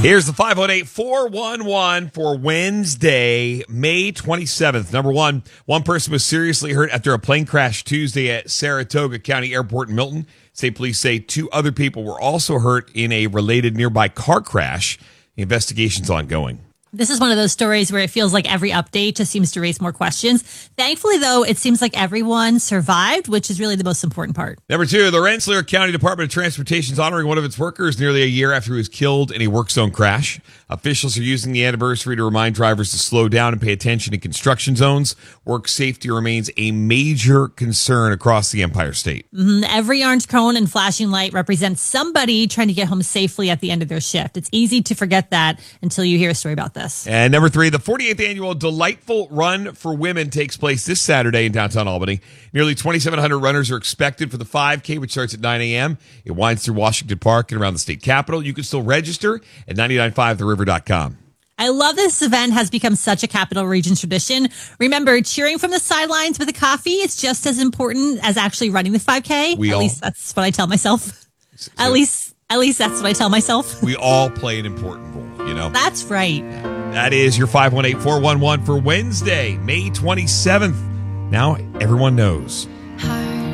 Here's the 518-411 for Wednesday, May 27th. Number one person was seriously hurt after a plane crash Tuesday at Saratoga County Airport in Milton. State police say 2 other people were also hurt in a related nearby car crash. The investigation's ongoing. This is one of those stories where it feels like every update just seems to raise more questions. Thankfully, though, it seems like everyone survived, which is really the most important part. Number 2, the Rensselaer County Department of Transportation is honoring one of its workers nearly a year after he was killed in a work zone crash. Officials are using the anniversary to remind drivers to slow down and pay attention in construction zones. Work safety remains a major concern across the Empire State. Every orange cone and flashing light represents somebody trying to get home safely at the end of their shift. It's easy to forget that until you hear a story about this. And number 3, the 48th annual Delightful Run for Women takes place this Saturday in downtown Albany. Nearly 2,700 runners are expected for the 5K, which starts at 9 a.m. It winds through Washington Park and around the state capitol. You can still register at 995theriver.com. I love this event has become such a Capital Region tradition. Remember, cheering from the sidelines with a coffee is just as important as actually running the 5K. At least that's what I tell myself. At least that's what I tell myself. We all play an important role, you know? That's right. That is your 518-411 for Wednesday, May 27th. Now everyone knows.